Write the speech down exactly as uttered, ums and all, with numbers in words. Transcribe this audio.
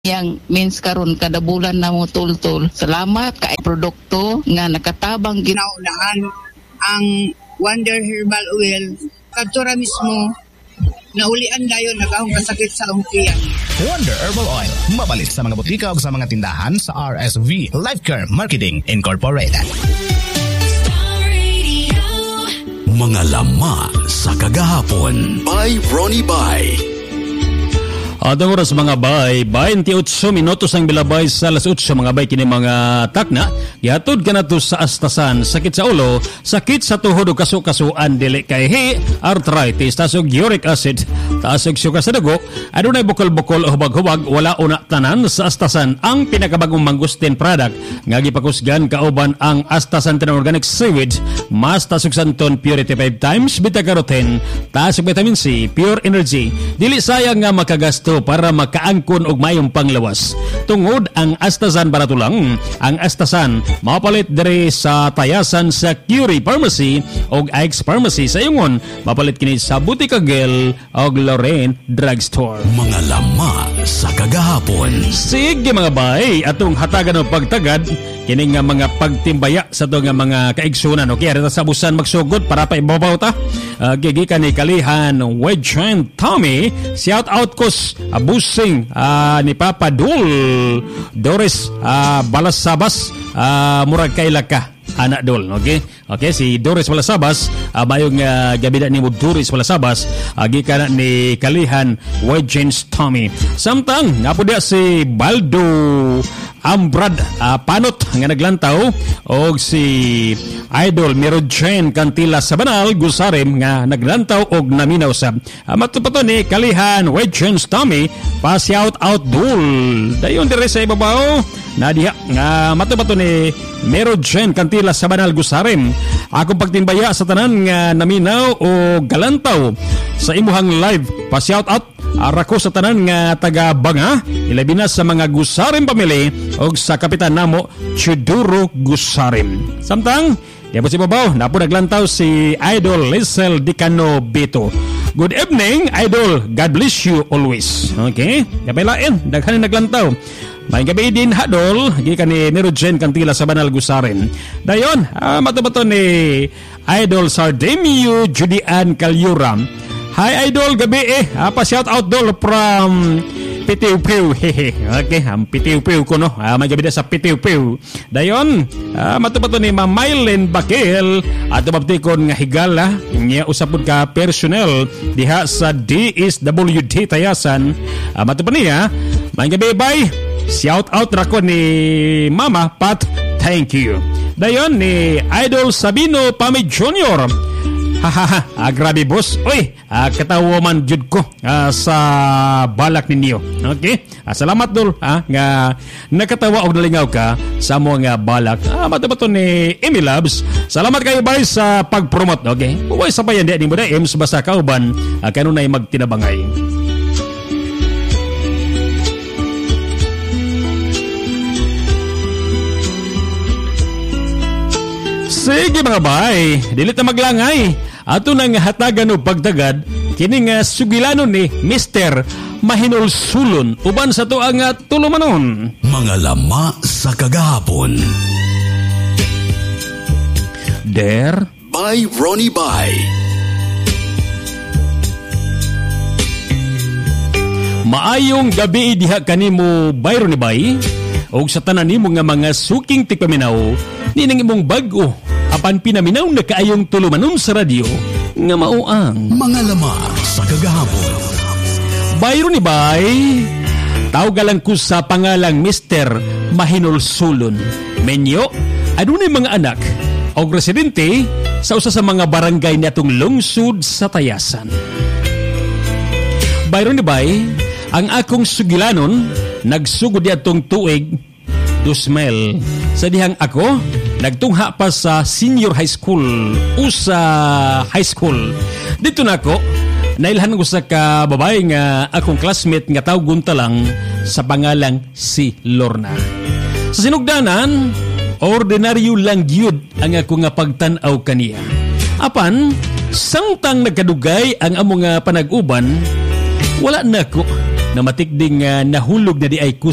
yang means karon kada bulan na mo tultul. Salamat kay produkto nga nakatabang ginaulaan ang Wonder Herbal Oil kadtura mismo naulian dayon nagahong kasakit sa ungkiyan. Wonder Herbal Oil mabalis sa mga butika ug sa mga tindahan sa R S V Lifecare Marketing Incorporated. Mga lama sa kagahapon by Ronnie Bay. Atong oras mga bay, twenty-eight minutos ang bilabay sa alas eight mga bay kini mga takna. Gihatod ka na to sa astasan, sakit sa ulo, sakit sa tuhod o kasu-kasuan, dili kay he, arthritis, tasog uric acid, tasog sugar sa dugo, adunay bukol-bukol o hubag-hubag, wala una tanan sa astasan ang pinakabagong mangustin product nga gipakusgan kauban ang astasan organic seaweed, mas tasog santon purity five times, beta-carotene, tasog vitamin C, pure energy, dili sayang nga makagasto para makaangkon og mayong panglawas. Tungod ang astasan barato lang, ang astasan mapalit diri sa tayasan sa Curie Pharmacy og Ike's Pharmacy sa Yungon, mapalit kini sa Butika Gel og Lorraine Drugstore. Mga lama sa kagahapon. Sige mga bay, atong hatagan og pagtagad kini nga mga pagtimbaya sa to nga mga kaigsunan. Okay, ara sa busan magsugod para pa ibabaw ta. Uh, gigikan ni kalihan Wedge and Tommy. Shout out ko abusing uh, ni Papa Dul Doris uh, Balasabas uh, murag kaila ka anak Dol. Okay, okay, si Doris Balasabas uh, mayong uh, gabida ni mo Doris Balasabas uh, gikan ni kalihan Wedge and Tommy. Samtang napo dia si Baldo Ambrad uh, Panot nga naglantaw og si Idol Merojen Cantila Sabanal Gusarim nga naglantaw og naminaw sa uh, matupato ni kalihan Wedgens Tommy pa shout out Dul dayon dire sa ibabaw na diha nga matupato ni Merojen Cantila Sabanal Gusarim. Akong pagtimbaya sa tanan nga naminaw o galantaw sa imuhang live pa shout out arako sa tanan nga taga Banga, ilabi na sa mga Gusarim family og sa kapitan namo Chuduro Gusarim. Samtang diya po si babaw, napo naglantaw si Idol Lisel Dicano Beto. Good evening, Idol. God bless you always. Okay? Kapay lain, daghan naglantaw. May gabi din hadol, gikan ni Merojen Cantila sa Banal Gusarin. Dayon, ah, mato-mato ni Idol Sardemio Judian Calyuram. Hi Idol, gabi eh. Ah, pa shout out dol from Pitiw-piw. Okay, ang pitiw-piw ko no. Ah, may gabi sa pitiw-piw. Dayon, ah, mato-mato ni Mamaylin Bakil at mabtikon nga higala niya usapod ka personnel diha sa D S W D Tayasan. Ah, mato pa niya, may gabi bye. Shout out rako ni Mama Pat, thank you. Dayon ni Idol Sabino Pami Junior. Hahaha, ah, grabe boss. Oy, ah, katawa man jud ko ah, sa balak ninyo. Okay? Ah, salamat dol ah, nga nakatawa og nalingaw ka sa mo nga balak. Ah, matabato ni Emmy Labs. Salamat kayo bye sa pag-promote. Okay? Uway sa bayan di mo da Ems basta kauban ah, kanunay magtinabangay. Sige mga bay, dili ta maglangay. Ato nang hatagan o pagtagad kini nga sugilanon ni Mister Mahinulsulon uban sa to ang tulumanon. Mga lama sa kagahapon. Der by Ronnie Bay. Maayong gabi diha kanimo by Ronnie Bay og sa tanan nimo nga mga suking tikpaminaw ninang imong bag-o apan pinaminaw na kaayong tulumanon sa radyo nga mauang mga lama sa kagahapon. Bayro ni Bay, tawag lang ko sa pangalang Mister Mahinulsulon. Menyo, adunay mga anak o residente sa usa sa mga barangay natong lungsod sa Tayasan. Bayro ni Bay, ang akong sugilanon nagsugod atong tuig Dusmel. Sa dihang ako, nagtungha pa sa senior high school, usa high school. Dito na ako, nailhan ko sa ka babae nga akong classmate nga tawgon ta lang sa pangalang si Lorna. Sa sinugdanan, ordinaryo lang gyud ang ako nga pagtan-aw kaniya. Apan, sangtang nagkadugay ang amo nga panag-uban, wala na ko na matikding uh, nahulog na di ay